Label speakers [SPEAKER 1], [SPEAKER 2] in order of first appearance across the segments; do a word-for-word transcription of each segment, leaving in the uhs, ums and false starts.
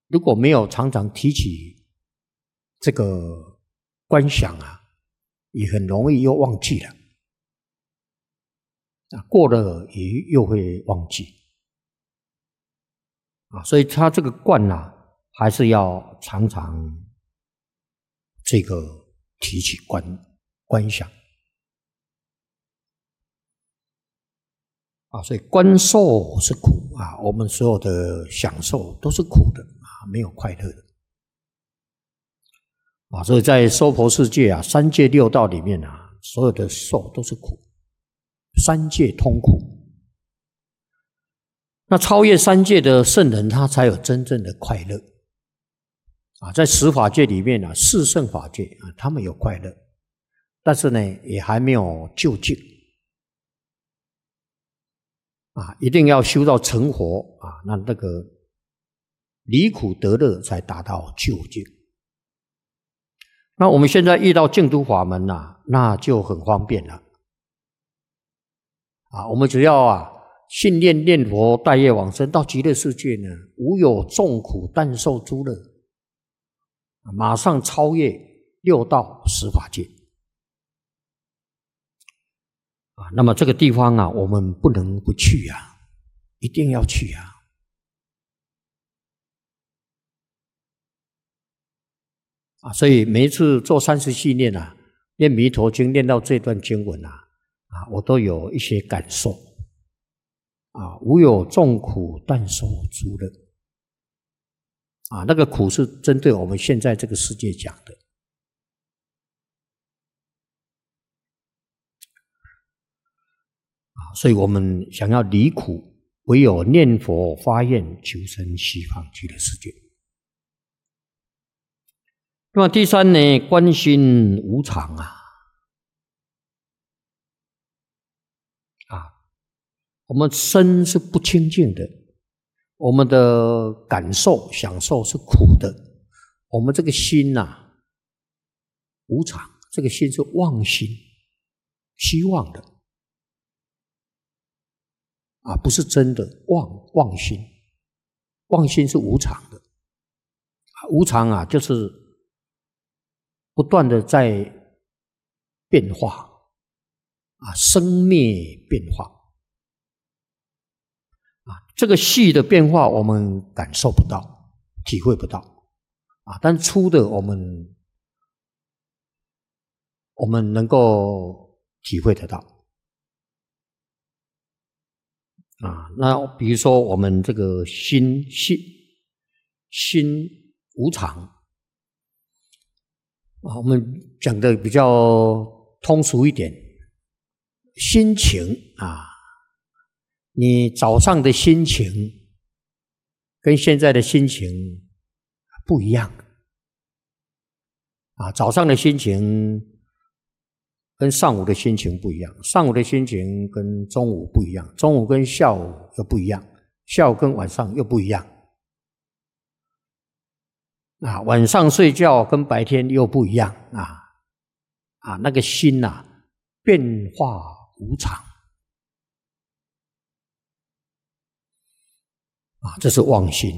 [SPEAKER 1] 如果没有常常提起这个观想啊，也很容易又忘记了啊，过了也又会忘记啊，所以他这个观啊，还是要常常这个提起观观想啊，所以观受是苦啊，我们所有的享受都是苦的啊，没有快乐的啊，所以在娑婆世界啊，三界六道里面啊，所有的受都是苦，三界通苦。那超越三界的圣人，他才有真正的快乐啊。在十法界里面啊，四圣法界啊，他们有快乐，但是呢，也还没有究竟啊，一定要修到成佛啊，那那个离苦得乐才达到究竟。那我们现在遇到净土法门啊，那就很方便了啊，我们只要啊信念念佛，带业往生到极乐世界呢，无有众苦，但受诸乐，马上超越六道十法界啊。那么这个地方啊，我们不能不去啊，一定要去啊。啊，所以每一次做三十系念啊，念弥陀经，念到这段经文啊，啊，我都有一些感受。啊，无有众苦，但受诸乐。啊，那个苦是针对我们现在这个世界讲的。啊，所以我们想要离苦，唯有念佛发愿，求生西方极乐世界。那么第三呢，观心无常啊，啊，我们身是不清净的，我们的感受、享受是苦的，我们这个心呐、啊，无常，这个心是妄心，希望的啊，不是真的妄妄心，妄心是无常的，无常啊，就是不断的在变化啊，生灭变化啊，这个细的变化我们感受不到，体会不到啊，但粗的我们我们能够体会得到啊。那比如说我们这个心心心无常。啊，我们讲的比较通俗一点，心情啊，你早上的心情跟现在的心情不一样啊，早上的心情跟上午的心情不一样，上午的心情跟中午不一样，中午跟下午又不一样，下午跟晚上又不一样。啊，晚上睡觉跟白天又不一样啊！啊，那个心呐、啊，变化无常啊，这是妄心。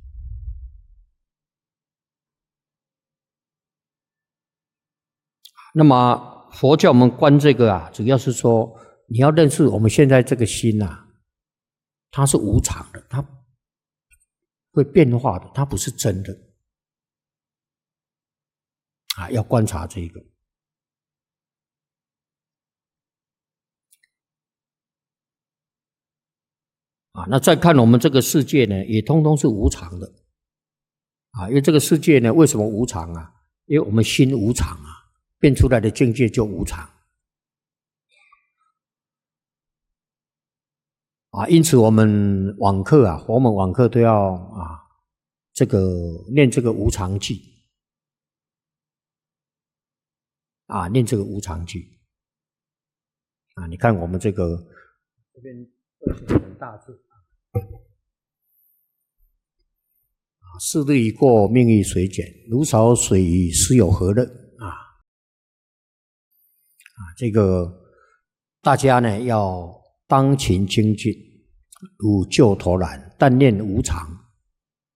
[SPEAKER 1] 那么佛教我们观这个啊，主要是说你要认识我们现在这个心呐、啊，它是无常的，它会变化的，它不是真的。啊，要观察这个啊，那再看我们这个世界呢，也通通是无常的啊，因为这个世界呢，为什么无常啊？因为我们心无常啊，变出来的境界就无常啊，因此我们网课啊，我们网课都要啊，这个念这个无常记。啊，念这个无常记啊！你看我们这个这边都写很大字啊，世日已过，命亦随减，如潮水鱼，斯有何乐啊？啊，这个大家呢要当勤精进，如救头然，但念无常